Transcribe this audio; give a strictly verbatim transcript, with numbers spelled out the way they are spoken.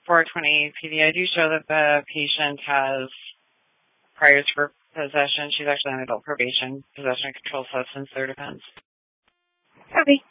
four twenty P D, I do show that the patient has priors for possession. She's actually on adult probation, possession of controlled substance, third offense. Okay.